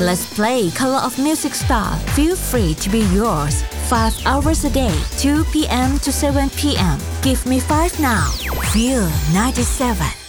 Let's play Color of Music Star. Feel free to be yours. 5 hours a day, 2 p.m. to 7 p.m. Give me 5 now. Feel 97.